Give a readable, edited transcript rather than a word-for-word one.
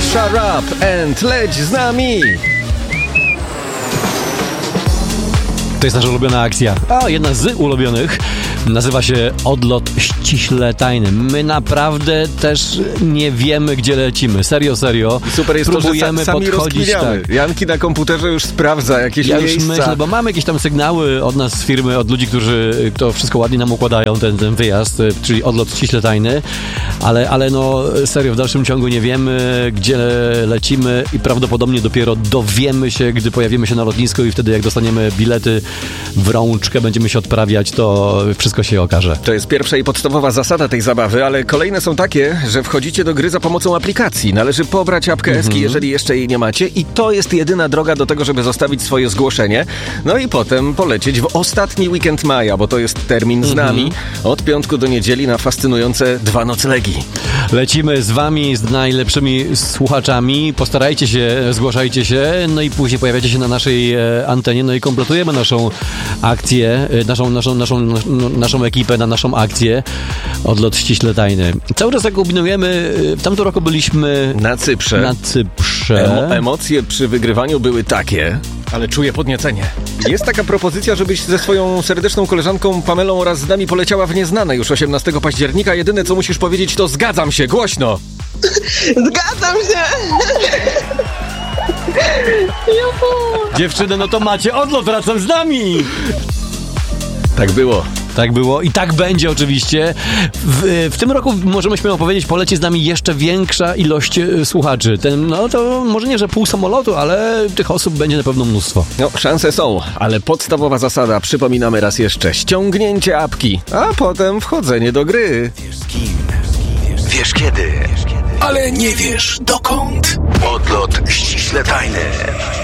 Shut up and leć z nami! To jest nasza ulubiona akcja, jedna z ulubionych. Nazywa się Odlot ściśle tajny. My naprawdę też nie wiemy, gdzie lecimy. Serio. Super jest próbujemy to, że sami podchodzić. Tak. Janki na komputerze już sprawdza jakieś miejsca. Ja już myślę, bo mamy jakieś tam sygnały od nas z firmy, od ludzi, którzy to wszystko ładnie nam układają, ten wyjazd, czyli odlot ściśle tajny. Ale no serio, w dalszym ciągu nie wiemy, gdzie lecimy i prawdopodobnie dopiero dowiemy się, gdy pojawimy się na lotnisku i wtedy jak dostaniemy bilety w rączkę, będziemy się odprawiać, to wszystko się okaże. To jest pierwsza i podstawowa zasada tej zabawy, ale kolejne są takie, że wchodzicie do gry za pomocą aplikacji. Należy pobrać apkę Eski, jeżeli jeszcze jej nie macie, i to jest jedyna droga do tego, żeby zostawić swoje zgłoszenie. No i potem polecieć w ostatni weekend maja, bo to jest termin z nami, od piątku do niedzieli na fascynujące 2 noclegi. Lecimy z wami, z najlepszymi słuchaczami. Postarajcie się, zgłaszajcie się, no i później pojawiacie się na naszej antenie, no i kompletujemy naszą akcję, naszą ekipę na naszą akcję Odlot ściśle tajny. Cały czas tak kombinujemy. W tamtym roku byliśmy na Cyprze. Emocje przy wygrywaniu były takie, ale czuję podniecenie. Jest taka propozycja, żebyś ze swoją serdeczną koleżanką Pamelą oraz z nami poleciała w nieznane już 18 października. Jedyne, co musisz powiedzieć, to zgadzam się, głośno! Zgadzam się! Dziewczyny, no to macie odlot, wracam z nami! Tak było. Tak było i tak będzie oczywiście. W tym roku możemy śmiało powiedzieć, poleci z nami jeszcze większa ilość słuchaczy. No to może nie, że pół samolotu, ale tych osób będzie na pewno mnóstwo. No, szanse są, ale podstawowa zasada, przypominamy raz jeszcze, ściągnięcie apki, a potem wchodzenie do gry. Wiesz z kim, wiesz kiedy, ale nie wiesz dokąd. Odlot ściśle tajny.